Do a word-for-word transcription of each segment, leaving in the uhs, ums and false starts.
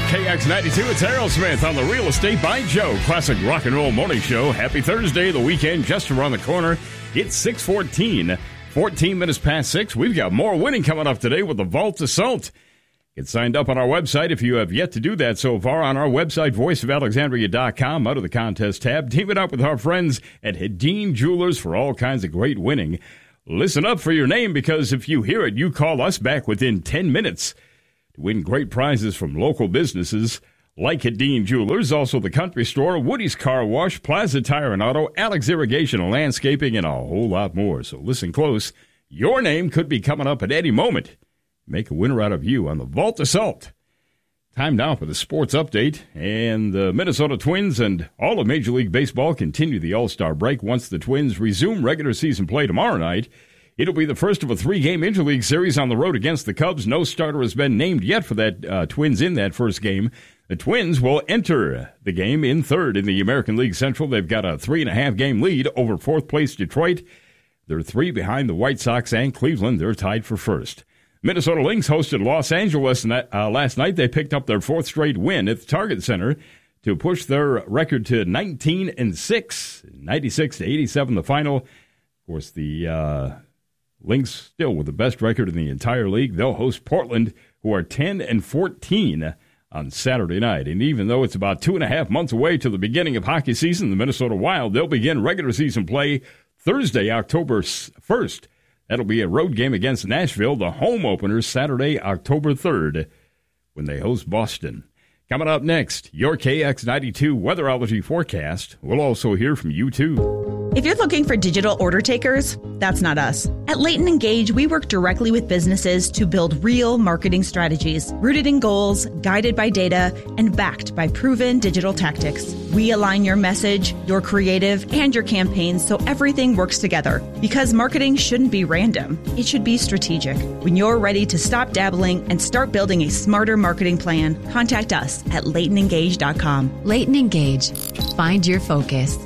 K X ninety-two, it's Aerosmith on the Real Estate by Joe Classic Rock and Roll Morning Show. Happy Thursday, the weekend just around the corner. It's six fourteen, fourteen minutes past six. We've got more winning coming up today with the Vault Assault. Get signed up on our website if you have yet to do that so far. On our website, voice of alexandria dot com, out of the contest tab. Team it up with our friends at Hedin Jewelers for all kinds of great winning. Listen up for your name, because if you hear it, you call us back within ten minutes. To win great prizes from local businesses like Hedin Jewelers, also the Country Store, Woody's Car Wash, Plaza Tire and Auto, Alex Irrigation and Landscaping, and a whole lot more. So listen close. Your name could be coming up at any moment. Make a winner out of you on the Vault Assault. Time now for the sports update. And the Minnesota Twins and all of Major League Baseball continue the All-Star break. Once the Twins resume regular season play tomorrow night, it'll be the first of a three-game interleague series on the road against the Cubs. No starter has been named yet for that uh, Twins in that first game. The Twins will enter the game in third in the American League Central. They've got a three-and-a-half game lead over fourth-place Detroit. They're three behind the White Sox and Cleveland. They're tied for first. Minnesota Lynx hosted Los Angeles uh, last night. They picked up their fourth straight win at the Target Center to push their record to nineteen and six, ninety-six to eighty-seven the final. Of course, the uh, Lynx still with the best record in the entire league. They'll host Portland, who are ten and fourteen on Saturday night. And even though it's about two and a half months away to the beginning of hockey season, the Minnesota Wild, they'll begin regular season play Thursday, October first. That'll be a road game against Nashville. The home opener Saturday, October third, when they host Boston. Coming up next, your K X ninety-two weatherology forecast. We'll also hear from you, too. If you're looking for digital order takers, that's not us. At Leighton and Gage, we work directly with businesses to build real marketing strategies, rooted in goals, guided by data, and backed by proven digital tactics. We align your message, your creative, and your campaigns so everything works together. Because marketing shouldn't be random. It should be strategic. When you're ready to stop dabbling and start building a smarter marketing plan, contact us at leighton and gage dot com. Leighton and Gage. Find your focus.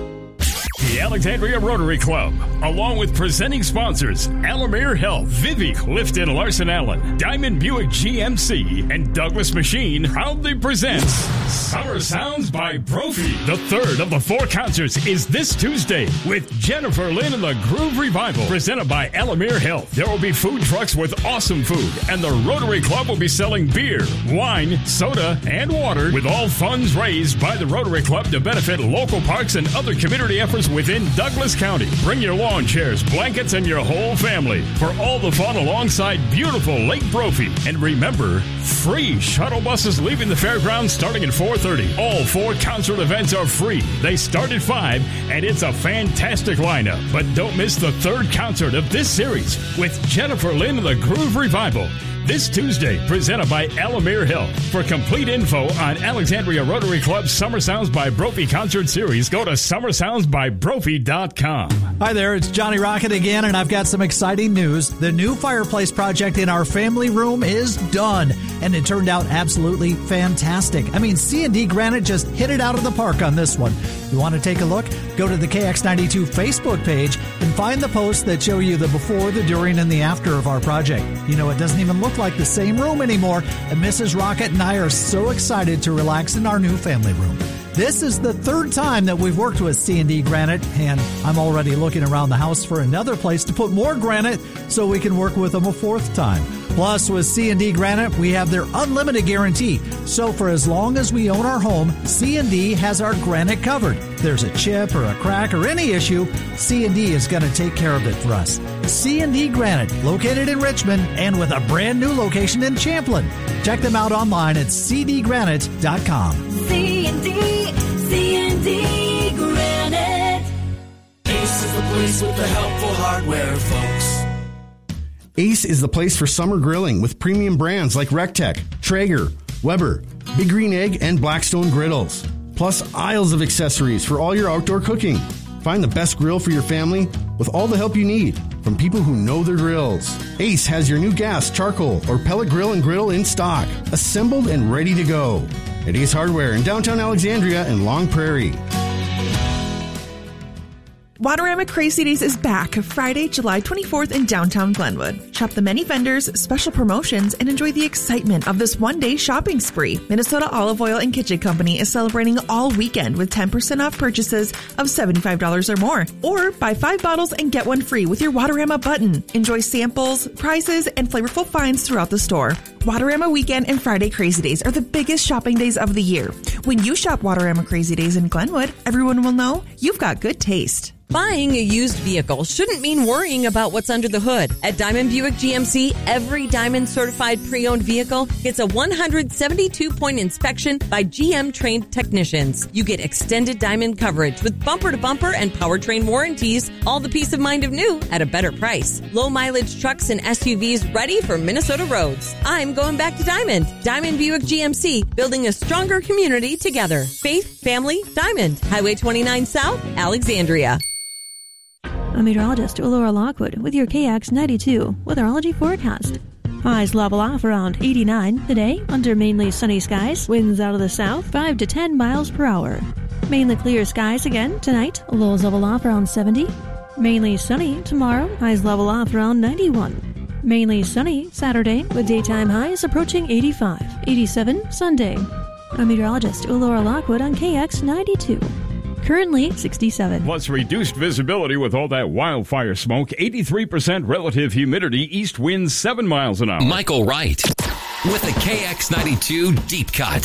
The Alexandria Rotary Club, along with presenting sponsors Alamere Health, Vivi, Clifton Larson Allen, Diamond Buick G M C, and Douglas Machine, proudly presents Summer Sounds by Brophy. The third of the four concerts is this Tuesday with Jennifer Lynn and the Groove Revival, presented by Alamere Health. There will be food trucks with awesome food, and the Rotary Club will be selling beer, wine, soda, and water, with all funds raised by the Rotary Club to benefit local parks and other community efforts within Douglas County. Bring your lawn chairs, blankets, and your whole family for all the fun alongside beautiful Lake Brophy. And remember, free shuttle buses leaving the fairgrounds starting at four thirty. All four concert events are free. They start at five, and it's a fantastic lineup. But don't miss the third concert of this series with Jennifer Lynn and the Groove Revival. This Tuesday, presented by Alamere Health. For complete info on Alexandria Rotary Club's Summer Sounds by Brophy concert series, go to summer sounds by brophy dot com. Hi there, it's Johnny Rocket again, and I've got some exciting news. The new fireplace project in our family room is done, and it turned out absolutely fantastic. I mean, C and D Granite just hit it out of the park on this one. You want to take a look? Go to the K X ninety-two Facebook page and find the posts that show you the before, the during, and the after of our project. You know, it doesn't even look like the same room anymore, and Missus Rocket and I are so excited to relax in our new family room. This is the third time that we've worked with C and D Granite, and I'm already looking around the house for another place to put more granite so we can work with them a fourth time. Plus, with C and D Granite, we have their unlimited guarantee. So for as long as we own our home, C and D has our granite covered. If there's a chip or a crack or any issue, C and D is going to take care of it for us. C and D Granite, located in Richmond and with a brand new location in Champlin. Check them out online at c d granite dot com. C and D, C and D Granite. Ace is the place with the helpful hardware, folks. Ace is the place for summer grilling with premium brands like Rectech, Traeger, Weber, Big Green Egg, and Blackstone griddles. Plus aisles of accessories for all your outdoor cooking. Find the best grill for your family with all the help you need from people who know their grills. Ace has your new gas, charcoal, or pellet grill and griddle in stock, assembled and ready to go. At Ace Hardware in downtown Alexandria and Long Prairie. Waterama Crazy Days is back Friday, July twenty-fourth in downtown Glenwood. Shop the many vendors, special promotions, and enjoy the excitement of this one-day shopping spree. Minnesota Olive Oil and Kitchen Company is celebrating all weekend with ten percent off purchases of seventy-five dollars or more. Or buy five bottles and get one free with your Waterama button. Enjoy samples, prizes, and flavorful finds throughout the store. Waterama Weekend and Friday Crazy Days are the biggest shopping days of the year. When you shop Waterama Crazy Days in Glenwood, everyone will know you've got good taste. Buying a used vehicle shouldn't mean worrying about what's under the hood. At Diamond Buick G M C, every Diamond certified pre-owned vehicle gets a one hundred seventy-two point inspection by G M trained technicians. You get extended Diamond coverage with bumper-to-bumper and powertrain warranties, all the peace of mind of new at a better price. Low mileage trucks and S U Vs ready for Minnesota roads. I'm going back to Diamond. Diamond Buick G M C, building a stronger community together. Faith, family, Diamond. Highway twenty-nine South, Alexandria. I'm meteorologist Laura Lockwood with your K X ninety-two weatherology forecast. Highs level off around eighty-nine today under mainly sunny skies. Winds out of the south five to ten miles per hour. Mainly clear skies again tonight. Lows level off around seventy. Mainly sunny tomorrow. Highs level off around ninety-one. Mainly sunny Saturday with daytime highs approaching eighty-five. eighty-seven Sunday. I'm meteorologist Laura Lockwood on K X ninety-two. Currently sixty-seven. Plus reduced visibility with all that wildfire smoke. eighty-three percent relative humidity. East winds seven miles an hour. Michael Wright with the K X ninety-two Deep Cut.